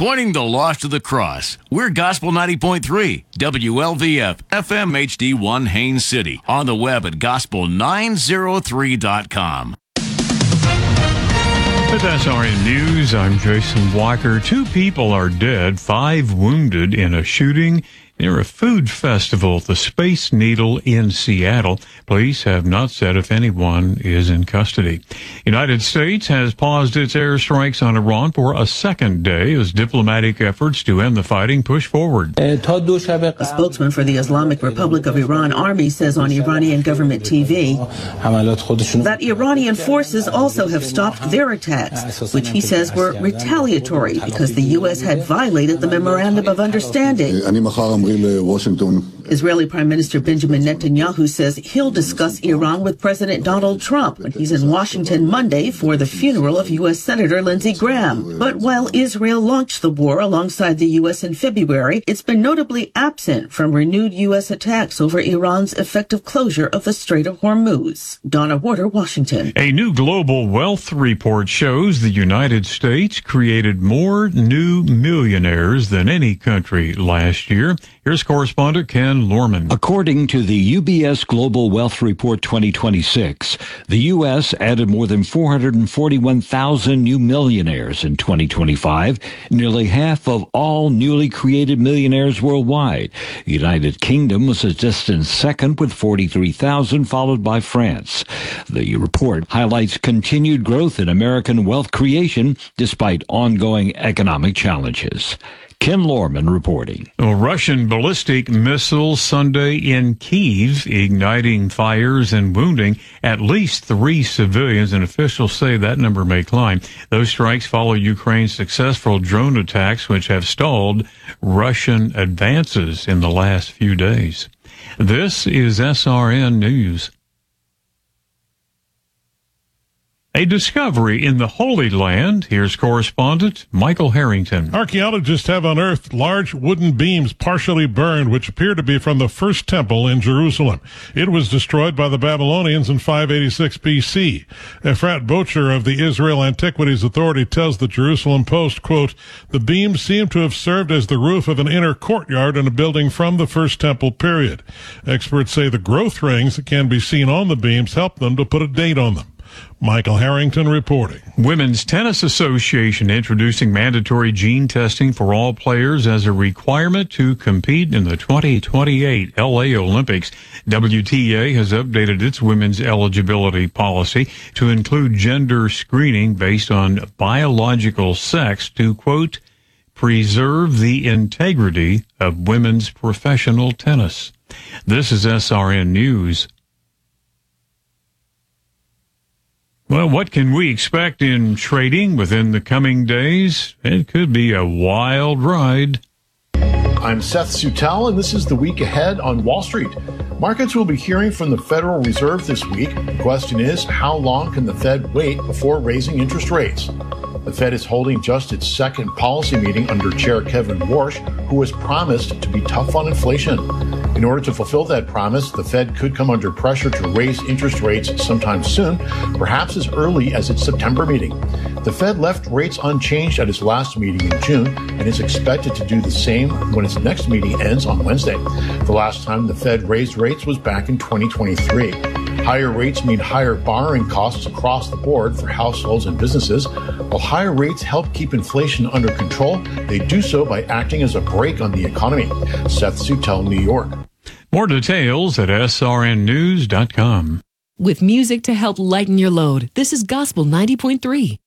Pointing the lost to the cross. We're Gospel 90.3, WLVF, FM HD1 Haines City. On the web at gospel903.com. With SRN News, I'm Jason Walker. 2 people are dead, 5 wounded in a shooting near a food festival at the Space Needle in Seattle. Police have not said if anyone is in custody. United States has paused its airstrikes on Iran for a second day as diplomatic efforts to end the fighting push forward. A spokesman for the Islamic Republic of Iran Army says on Iranian government TV that Iranian forces also have stopped their attacks, which he says were retaliatory because the U.S. had violated the Memorandum of Understanding. Israeli Prime Minister Benjamin Netanyahu says he'll discuss Iran with President Donald Trump when he's in Washington Monday for the funeral of U.S. Senator Lindsey Graham. But while Israel launched the war alongside the U.S. in February, it's been notably absent from renewed U.S. attacks over Iran's effective closure of the Strait of Hormuz. Donna Warder, Washington. A new global wealth report shows the United States created more new millionaires than any country last year. Here's correspondent Ken Lorman. According to the UBS Global Wealth Report 2026, the U.S. added more than 441,000 new millionaires in 2025, nearly half of all newly created millionaires worldwide. The United Kingdom was a distant second with 43,000, followed by France. The report highlights continued growth in American wealth creation despite ongoing economic challenges. Ken Lorman reporting. Russian ballistic missiles Sunday in Kyiv, igniting fires and wounding at least 3 civilians, and officials say that number may climb. Those strikes follow Ukraine's successful drone attacks, which have stalled Russian advances in the last few days. This is SRN News. A discovery in the Holy Land. Here's correspondent Michael Harrington. Archaeologists have unearthed large wooden beams partially burned, which appear to be from the first temple in Jerusalem. It was destroyed by the Babylonians in 586 BC. Efrat Bocher of the Israel Antiquities Authority tells the Jerusalem Post, quote, "The beams seem to have served as the roof of an inner courtyard in a building from the first temple period. Experts say the growth rings that can be seen on the beams help them to put a date on them." Michael Harrington reporting. Women's Tennis Association introducing mandatory gene testing for all players as a requirement to compete in the 2028 LA Olympics. WTA has updated its women's eligibility policy to include gender screening based on biological sex to, quote, preserve the integrity of women's professional tennis. This is SRN News. Well, what can we expect in trading within the coming days? It could be a wild ride. I'm Seth Sutell, and this is the week ahead on Wall Street. Markets will be hearing from the Federal Reserve this week. The question is, how long can the Fed wait before raising interest rates? The Fed is holding just its second policy meeting under Chair Kevin Warsh, who has promised to be tough on inflation. In order to fulfill that promise, the Fed could come under pressure to raise interest rates sometime soon, perhaps as early as its September meeting. The Fed left rates unchanged at its last meeting in June and is expected to do the same when its next meeting ends on Wednesday. The last time the Fed raised rates was back in 2023. Higher rates mean higher borrowing costs across the board for households and businesses. While higher rates help keep inflation under control, they do so by acting as a brake on the economy. Seth Sutell, New York. More details at srnnews.com. With music to help lighten your load, this is Gospel 90.3.